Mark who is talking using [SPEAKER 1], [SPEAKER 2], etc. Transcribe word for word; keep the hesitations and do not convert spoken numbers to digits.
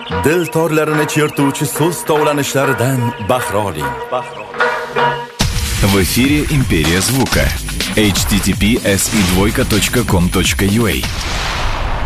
[SPEAKER 1] Dil torlarini chertuvchi so'z tovlanishlaridan bahra oling.
[SPEAKER 2] В эфире «Империя звука». эйч ти ти пи эс и двойка точка ком точка ю а.